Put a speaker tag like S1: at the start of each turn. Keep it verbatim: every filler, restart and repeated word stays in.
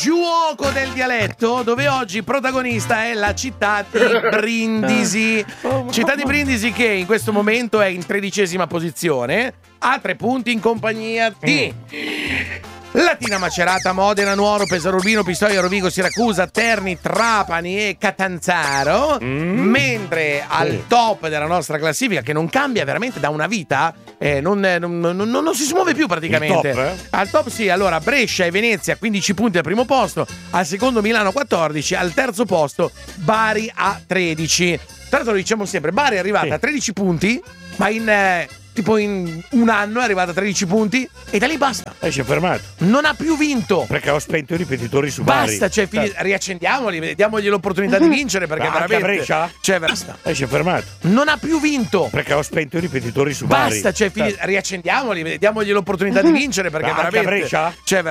S1: Giuoco del dialetto, dove oggi protagonista è la città di Brindisi. Città di Brindisi che in questo momento è in tredicesima posizione, a tre punti in compagnia di Latina, Macerata, Modena, Nuoro, Pesaro Urbino, Pistoia, Rovigo, Siracusa, Terni, Trapani e Catanzaro. Mm. Mentre al sì. top della nostra classifica, che non cambia veramente da una vita, eh, non, non, non, non si muove più praticamente.
S2: Il top, eh?
S1: Al top sì, allora Brescia e Venezia quindici punti al primo posto, al secondo Milano quattordici, al terzo posto Bari a tredici. Tra l'altro lo diciamo sempre, Bari è arrivata sì. a tredici punti, ma in... Eh, tipo in un anno è arrivata a tredici punti e da lì basta.
S2: E si è fermato.
S1: Non ha più vinto.
S2: Perché ho spento i ripetitori su Bari.
S1: Basta, cioè, fini- riaccendiamoli, diamogli l'opportunità di vincere perché
S2: anche
S1: veramente...
S2: a Brescia?
S1: Cioè, basta.
S2: E si è fermato.
S1: Non ha più vinto.
S2: Perché ho spento i ripetitori su Bari.
S1: Basta, cioè, fini- riaccendiamoli, diamogli l'opportunità di vincere perché
S2: anche
S1: veramente...
S2: a Brescia?
S1: Cioè,